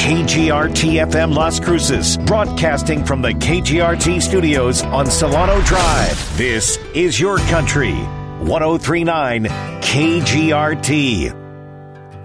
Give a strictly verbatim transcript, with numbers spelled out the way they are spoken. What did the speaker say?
K G R T F M Las Cruces, broadcasting from the K G R T studios on Solano Drive. This is your country. one oh three point nine K G R T.